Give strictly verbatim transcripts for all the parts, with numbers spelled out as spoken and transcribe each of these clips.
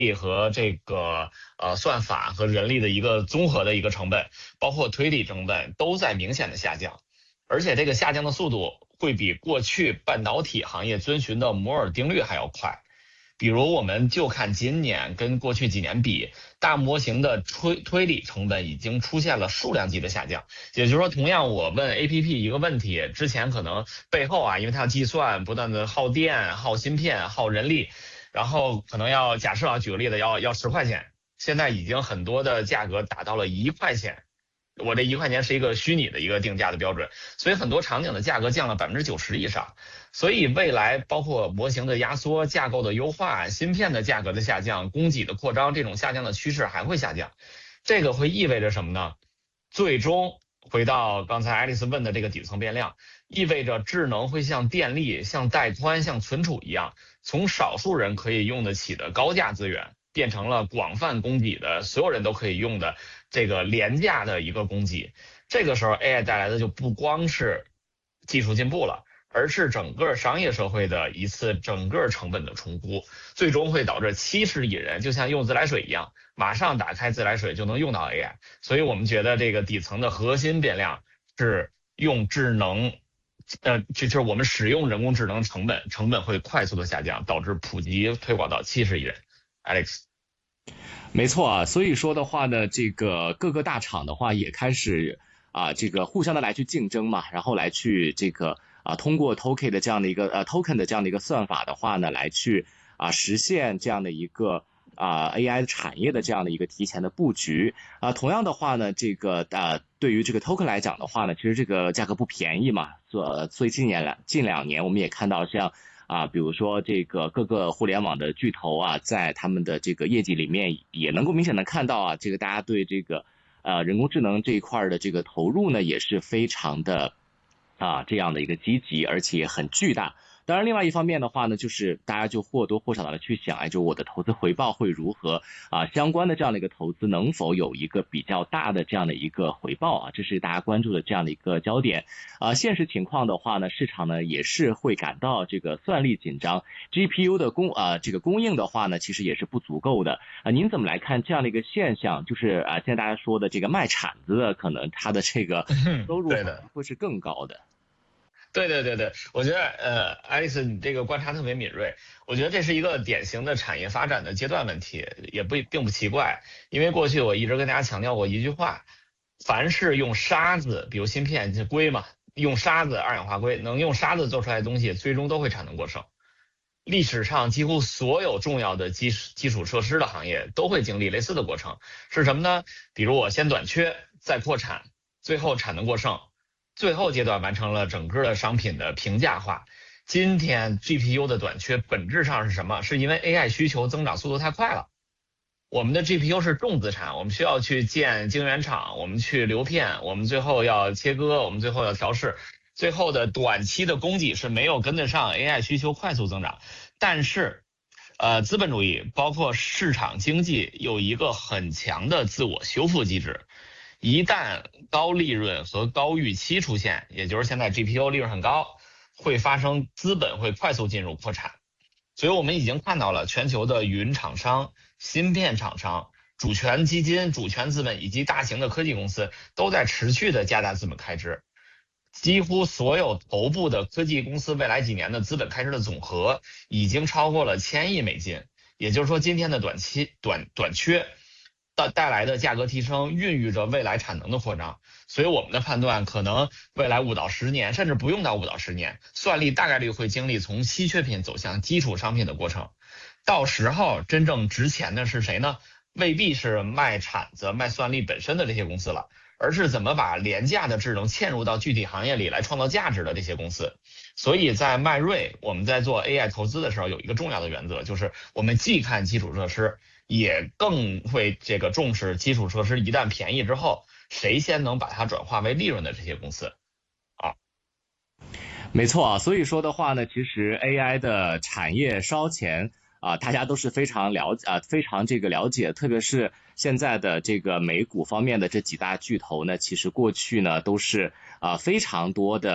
力和这个呃算法和人力的一个综合的一个成本，包括推理成本都在明显的下降，而且这个下降的速度会比过去半导体行业遵循的摩尔定律还要快。比如我们就看今年跟过去几年比，大模型的推推理成本已经出现了数量级的下降。也就是说，同样我问 A P P 一个问题，之前可能背后啊，因为它要计算，不断的耗电、耗芯片、耗人力，然后可能要假设啊，举个例子，要要十块钱，现在已经很多的价格达到了一块钱。我这一块钱是一个虚拟的一个定价的标准，所以很多场景的价格降了百分之九十以上。所以未来包括模型的压缩、架构的优化、芯片的价格的下降、供给的扩张，这种下降的趋势还会下降。这个会意味着什么呢？最终回到刚才爱丽丝问的这个底层变量，意味着智能会像电力、像带宽、像存储一样，从少数人可以用得起的高价资源，变成了广泛供给的所有人都可以用的这个廉价的一个供给。这个时候 A I 带来的就不光是技术进步了，而是整个商业社会的一次整个成本的重估，最终会导致七十亿人就像用自来水一样，马上打开自来水就能用到 A I。 所以我们觉得这个底层的核心变量是用智能呃，就是我们使用人工智能成本成本会快速的下降，导致普及推广到七十亿人。 Alex。 没错啊，所以说的话呢，这个各个大厂的话也开始啊，这个互相的来去竞争嘛，然后来去这个啊，通过 token 的这样的一个呃 token 的这样的一个算法的话呢，来去啊实现这样的一个啊 A I 产业的这样的一个提前的布局啊。同样的话呢，这个呃对于这个 token 来讲的话呢，其实这个价格不便宜嘛，所所以近年来近两年我们也看到像。啊，比如说这个各个互联网的巨头啊，在他们的这个业绩里面也能够明显的看到啊，这个大家对这个呃人工智能这一块的这个投入呢，也是非常的啊这样的一个积极，而且很巨大。当然，另外一方面的话呢，就是大家就或多或少的去想，哎，就我的投资回报会如何啊？相关的这样的一个投资能否有一个比较大的这样的一个回报啊？这是大家关注的这样的一个焦点啊。现实情况的话呢，市场呢也是会感到这个算力紧张 ，G P U 的供啊这个供应的话呢，其实也是不足够的啊。您怎么来看这样的一个现象？就是啊，现在大家说的这个卖铲子的，可能它的这个收入会是更高的。 对对对对，我觉得呃，爱丽丝你这个观察特别敏锐，我觉得这是一个典型的产业发展的阶段问题，也不并不奇怪，因为过去我一直跟大家强调过一句话，凡是用沙子，比如芯片就硅嘛，用沙子二氧化硅，能用沙子做出来的东西，最终都会产能过剩。历史上几乎所有重要的基基础设施的行业都会经历类似的过程，是什么呢？比如我先短缺，再扩产，最后产能过剩。最后阶段完成了整个的商品的平价化。今天 G P U 的短缺本质上是什么？是因为 A I 需求增长速度太快了。我们的 G P U 是重资产，我们需要去建晶圆厂，我们去流片，我们最后要切割，我们最后要调试，最后的短期的供给是没有跟得上 A I 需求快速增长。但是呃，资本主义包括市场经济有一个很强的自我修复机制，一旦高利润和高预期出现，也就是现在 G P U 利润很高，会发生资本会快速进入扩产。所以我们已经看到了全球的云厂商、芯片厂商、主权基金、主权资本以及大型的科技公司都在持续的加大资本开支。几乎所有头部的科技公司未来几年的资本开支的总和已经超过了千亿美金。也就是说，今天的短期短短缺带带来的价格提升，孕育着未来产能的扩张。所以我们的判断，可能未来五到十年，甚至不用到五到十年，算力大概率会经历从稀缺品走向基础商品的过程。到时候真正值钱的是谁呢？未必是卖铲子、卖算力本身的这些公司了，而是怎么把廉价的智能嵌入到具体行业里来创造价值的这些公司。所以在迈瑞，我们在做 A I 投资的时候，有一个重要的原则，就是我们既看基础设施，也更会这个重视基础设施一旦便宜之后，谁先能把它转化为利润的这些公司啊。 没错啊，所以说的话呢，其实 A I 的产业烧钱啊，大家都是非常了解啊，非常这个了解，特别是现在的这个美股方面的这几大巨头呢，其实过去呢都是啊非常多的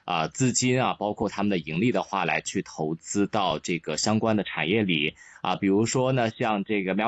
啊资金啊，包括他们的盈利的话，来去投资到这个相关的产业里啊，比如说呢，像这个喵。